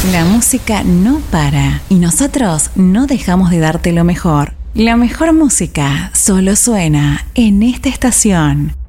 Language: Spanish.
La música no para y nosotros no dejamos de darte lo mejor. La mejor música solo suena en esta estación.